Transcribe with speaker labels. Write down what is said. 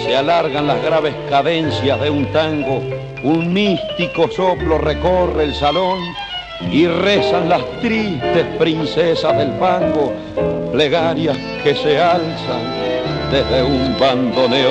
Speaker 1: se alargan las graves cadencias de un tango, un místico soplo recorre el salón y rezan las tristes princesas del fango, plegarias que se alzan desde un bandoneón.